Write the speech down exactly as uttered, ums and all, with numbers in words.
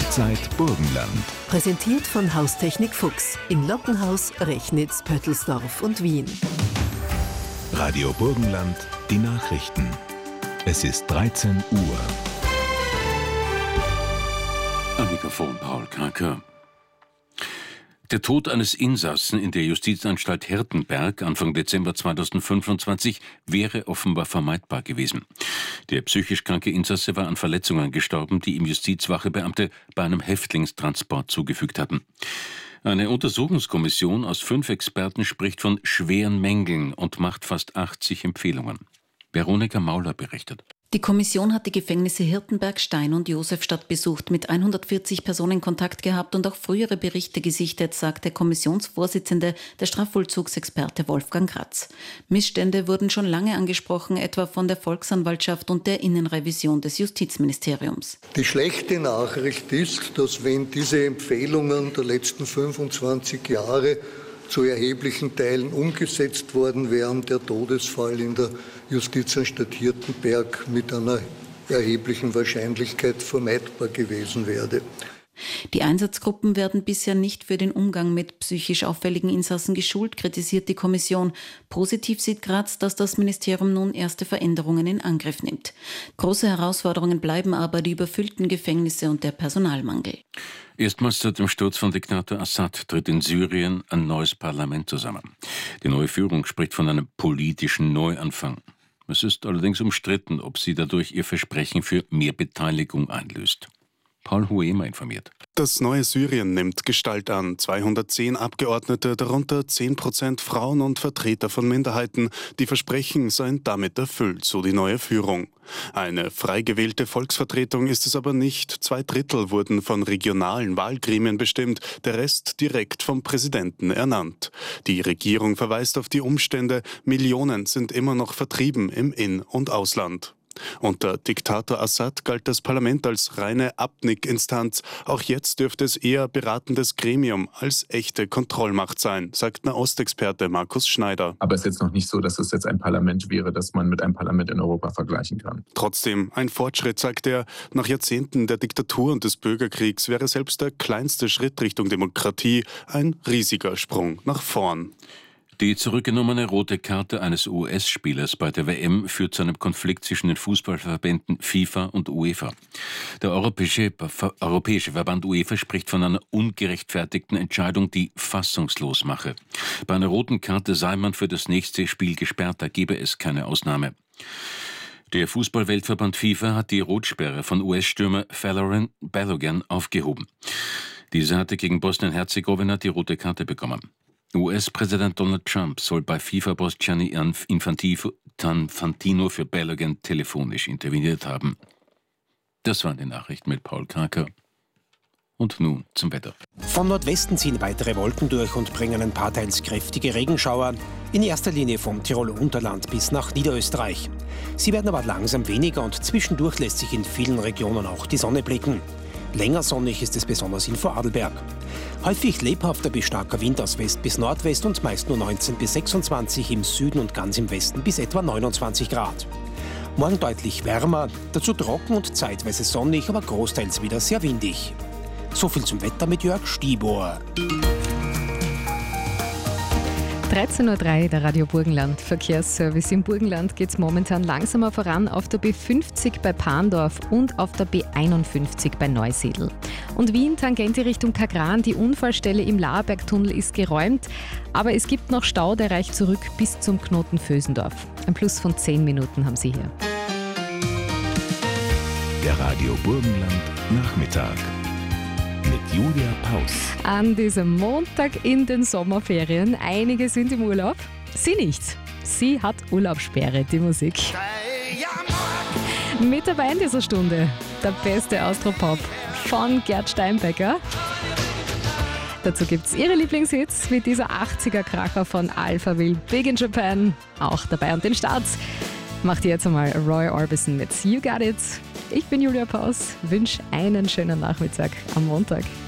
Inside Burgenland. Präsentiert von Haustechnik Fuchs in Lockenhaus, Rechnitz, Pöttelsdorf und Wien. Radio Burgenland, die Nachrichten. Es ist dreizehn Uhr. Am Mikrofon Paul Kraker. Der Tod eines Insassen in der Justizanstalt Hirtenberg Anfang Dezember zweitausendfünfundzwanzig wäre offenbar vermeidbar gewesen. Der psychisch kranke Insasse war an Verletzungen gestorben, die ihm Justizwachebeamte bei einem Häftlingstransport zugefügt hatten. Eine Untersuchungskommission aus fünf Experten spricht von schweren Mängeln und macht fast achtzig Empfehlungen. Veronika Mauler berichtet. Die Kommission hat die Gefängnisse Hirtenberg, Stein und Josefstadt besucht, mit hundertvierzig Personen Kontakt gehabt und auch frühere Berichte gesichtet, sagt der Kommissionsvorsitzende, der Strafvollzugsexperte Wolfgang Kratz. Missstände wurden schon lange angesprochen, etwa von der Volksanwaltschaft und der Innenrevision des Justizministeriums. Die schlechte Nachricht ist, dass wenn diese Empfehlungen der letzten fünfundzwanzig Jahre zu erheblichen Teilen umgesetzt worden wären, der Todesfall in der Justizanstalt Hirtenberg mit einer erheblichen Wahrscheinlichkeit vermeidbar gewesen wäre. Die Einsatzgruppen werden bisher nicht für den Umgang mit psychisch auffälligen Insassen geschult, kritisiert die Kommission. Positiv sieht Graz, dass das Ministerium nun erste Veränderungen in Angriff nimmt. Große Herausforderungen bleiben aber die überfüllten Gefängnisse und der Personalmangel. Erstmals seit dem Sturz von Diktator Assad tritt in Syrien ein neues Parlament zusammen. Die neue Führung spricht von einem politischen Neuanfang. Es ist allerdings umstritten, ob sie dadurch ihr Versprechen für mehr Beteiligung einlöst. Paul Huemer informiert. Das neue Syrien nimmt Gestalt an. zweihundertzehn Abgeordnete, darunter zehn Prozent Frauen und Vertreter von Minderheiten. Die Versprechen seien damit erfüllt, so die neue Führung. Eine frei gewählte Volksvertretung ist es aber nicht. Zwei Drittel wurden von regionalen Wahlgremien bestimmt, der Rest direkt vom Präsidenten ernannt. Die Regierung verweist auf die Umstände. Millionen sind immer noch vertrieben im In- und Ausland. Unter Diktator Assad galt das Parlament als reine Abnickinstanz. Auch jetzt dürfte es eher beratendes Gremium als echte Kontrollmacht sein, sagt Nahostexperte Markus Schneider. Aber es ist jetzt noch nicht so, dass es jetzt ein Parlament wäre, das man mit einem Parlament in Europa vergleichen kann. Trotzdem ein Fortschritt, sagt er. Nach Jahrzehnten der Diktatur und des Bürgerkriegs wäre selbst der kleinste Schritt Richtung Demokratie ein riesiger Sprung nach vorn. Die zurückgenommene rote Karte eines U S-Spielers bei der W M führt zu einem Konflikt zwischen den Fußballverbänden FIFA und UEFA. Der Europäische, Europäische Verband UEFA spricht von einer ungerechtfertigten Entscheidung, die fassungslos mache. Bei einer roten Karte sei man für das nächste Spiel gesperrt, da gebe es keine Ausnahme. Der Fußballweltverband FIFA hat die Rotsperre von U S-Stürmer Folarin Balogun aufgehoben. Dieser hatte gegen Bosnien-Herzegowina die rote Karte bekommen. U S-Präsident Donald Trump soll bei FIFA-Boss Gianni Infantino für Balogun telefonisch interveniert haben. Das waren die Nachrichten mit Paul Kraker. Und nun zum Wetter. Von Nordwesten ziehen weitere Wolken durch und bringen ein paar teils kräftige Regenschauer, in erster Linie vom Tiroler Unterland bis nach Niederösterreich. Sie werden aber langsam weniger und zwischendurch lässt sich in vielen Regionen auch die Sonne blicken. Länger sonnig ist es besonders in Vorarlberg. Häufig lebhafter bis starker Wind aus West bis Nordwest und meist nur neunzehn bis sechsundzwanzig, im Süden und ganz im Westen bis etwa neunundzwanzig Grad. Morgen deutlich wärmer, dazu trocken und zeitweise sonnig, aber großteils wieder sehr windig. So viel zum Wetter mit Jörg Stibor. dreizehn Uhr drei, der Radio Burgenland Verkehrsservice. Im Burgenland geht es momentan langsamer voran auf der B fünfzig bei Pandorf und auf der B einundfünfzig bei Neusiedl. Und Wien, Tangente Richtung Kagran, die Unfallstelle im Laerbergtunnel ist geräumt, aber es gibt noch Stau, der reicht zurück bis zum Knoten Vösendorf. Ein Plus von zehn Minuten haben Sie hier. Der Radio Burgenland Nachmittag mit Julia Paus. An diesem Montag in den Sommerferien. Einige sind im Urlaub. Sie nicht. Sie hat Urlaubssperre, die Musik. Mit dabei in dieser Stunde der beste Austropop von Gerd Steinbecker. Dazu gibt es ihre Lieblingshits wie dieser achtziger-Kracher von Alphaville, Big in Japan. Auch dabei und den Starts macht ihr jetzt einmal Roy Orbison mit You Got It. Ich bin Julia Paus, wünsche einen schönen Nachmittag am Montag.